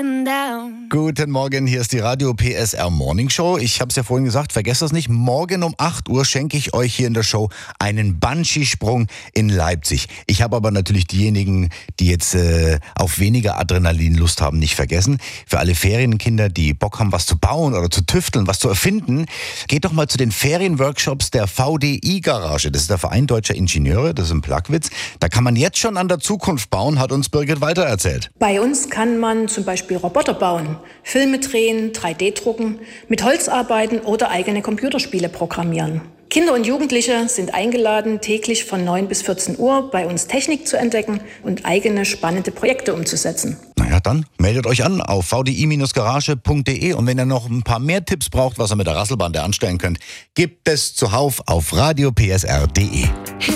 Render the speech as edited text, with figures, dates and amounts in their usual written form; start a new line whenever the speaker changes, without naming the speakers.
going down.
Guten Morgen, hier ist die Radio PSR Morning Show. Ich habe es ja vorhin gesagt, vergesst das nicht. Morgen um 8 Uhr schenke ich euch hier in der Show einen Bungee-Sprung in Leipzig. Ich habe aber natürlich diejenigen, die jetzt auf weniger Adrenalin Lust haben, nicht vergessen. Für alle Ferienkinder, die Bock haben, was zu bauen oder zu tüfteln, was zu erfinden, geht doch mal zu den Ferienworkshops der VDI-Garage. Das ist der Verein Deutscher Ingenieure, das ist in Plagwitz. Da kann man jetzt schon an der Zukunft bauen, hat uns Birgit weiter erzählt.
Bei uns kann man zum Beispiel Roboter bauen, Filme drehen, 3D-drucken, mit Holz arbeiten oder eigene Computerspiele programmieren. Kinder und Jugendliche sind eingeladen, täglich von 9 bis 14 Uhr bei uns Technik zu entdecken und eigene spannende Projekte umzusetzen.
Naja, dann meldet euch an auf vdi-garage.de und wenn ihr noch ein paar mehr Tipps braucht, was ihr mit der Rasselbande anstellen könnt, gibt es zuhauf auf radiopsr.de.